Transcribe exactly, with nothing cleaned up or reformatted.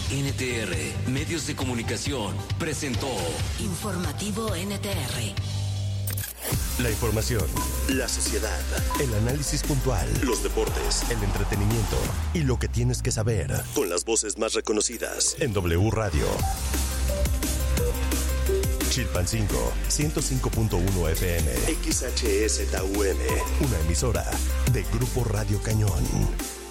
N T R, Medios de Comunicación, presentó Informativo N T R. La información, la sociedad, el análisis puntual, los deportes, el entretenimiento y lo que tienes que saber con las voces más reconocidas en W Radio. Chilpancingo, ciento cinco punto uno F M, X H S T U M, una emisora de Grupo Radio Cañón.